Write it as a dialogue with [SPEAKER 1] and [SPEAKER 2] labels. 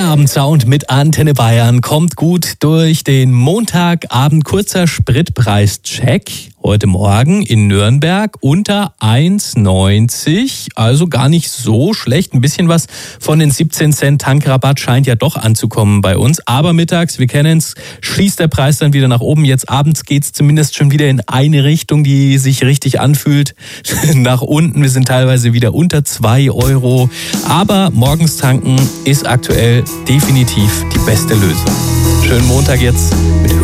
[SPEAKER 1] Feierabendsound mit Antenne Bayern kommt gut durch den Montagabend. Kurzer Spritpreischeck. Heute Morgen in Nürnberg unter 1,90. Also gar nicht so schlecht. Ein bisschen was von den 17 Cent Tankrabatt scheint ja doch anzukommen bei uns. Aber mittags, wir kennen es, schließt der Preis dann wieder nach oben. Jetzt abends geht es zumindest schon wieder in eine Richtung, die sich richtig anfühlt. Nach unten. Wir sind teilweise wieder unter 2 Euro. Aber morgens tanken ist aktuell definitiv die beste Lösung. Schönen Montag jetzt mit